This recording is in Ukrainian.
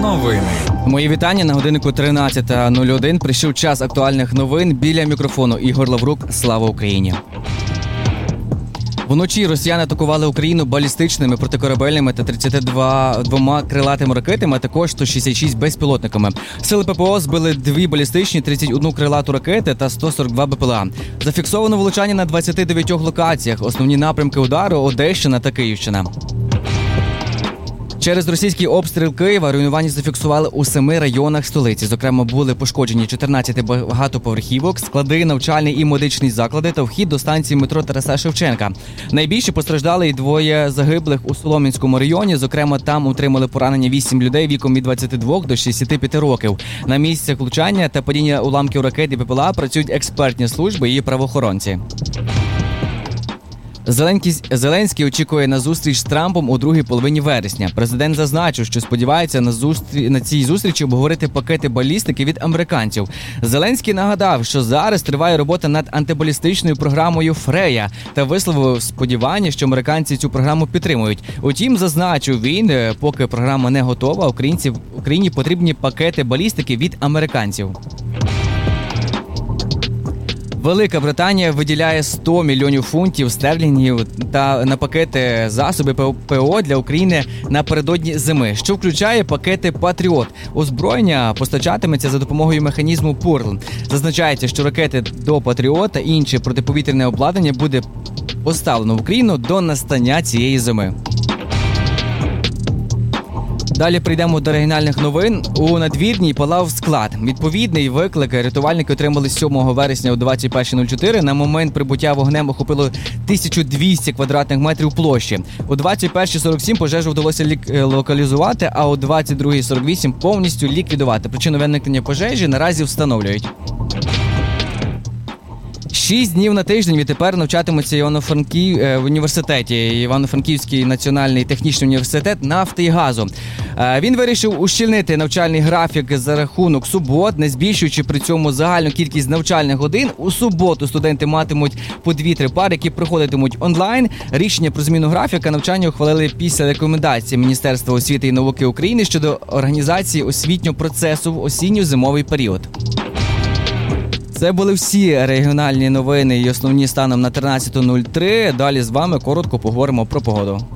новини. Мої вітання. На годиннику 13:01 прийшов час актуальних новин. Біля мікрофону Ігор Лаврук. Слава Україні! Вночі росіяни атакували Україну балістичними, протикорабельними та 32 крилатими ракетами, а також 166 безпілотниками. Сили ППО збили 2 балістичні, 31 крилату ракети та 142 БПЛА. Зафіксовано влучання на 29 локаціях. Основні напрямки удару – Одещина та Київщина. Через російський обстріл Києва руйнування зафіксували у 7 районах столиці. Зокрема, були пошкоджені 14 багатоповерхівок, склади, навчальні і медичні заклади та вхід до станції метро Тараса Шевченка. Найбільше постраждали і 2 загиблих у Солом'янському районі. Зокрема, там отримали поранення 8 людей віком від 22 до 65 років. На місцях влучання та падіння уламків ракет і БПЛА працюють експертні служби і правоохоронці. Зеленський очікує на зустріч з Трампом у другій половині вересня. Президент зазначив, що сподівається на цій зустрічі обговорити пакети балістики від американців. Зеленський нагадав, що зараз триває робота над антибалістичною програмою «Фрея» та висловив сподівання, що американці цю програму підтримують. Утім, зазначив він, поки програма не готова, Україні потрібні пакети балістики від американців. Велика Британія виділяє 100 мільйонів фунтів стерлінгів на пакети засоби ППО для України напередодні зими, що включає пакети «Патріот». Озброєння постачатиметься за допомогою механізму «Пурл». Зазначається, що ракети до «Патріот» та інше протиповітряне обладнання буде поставлено в Україну до настання цієї зими. Далі прийдемо до регіональних новин. У Надвірній палав склад. Відповідний виклик рятувальники отримали 7 вересня о 21:04. На момент прибуття вогнем охопило 1200 квадратних метрів площі. О 21:47 пожежу вдалося локалізувати, а о 22:48 повністю ліквідувати. Причину виникнення пожежі наразі встановлюють. 6 днів на тиждень відтепер навчатимуться в університеті. Івано-Франківський національний технічний університет нафти і газу. Він вирішив ущільнити навчальний графік за рахунок субот, не збільшуючи при цьому загальну кількість навчальних годин. У суботу студенти матимуть по 2-3 пари, які проходитимуть онлайн. Рішення про зміну графіка навчання ухвалили після рекомендації Міністерства освіти і науки України щодо організації освітнього процесу в осінньо-зимовий період. Це були всі регіональні новини і основні станом на 13:03. Далі з вами коротко поговоримо про погоду.